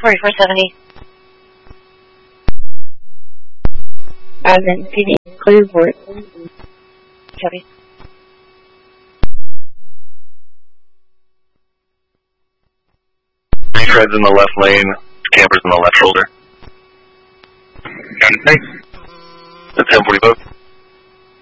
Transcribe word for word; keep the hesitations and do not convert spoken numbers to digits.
forty-four seventy. Advent, P D, Clearport. Copy. Retreads in the left lane, campers in the left shoulder. County six. That's ten forty-five.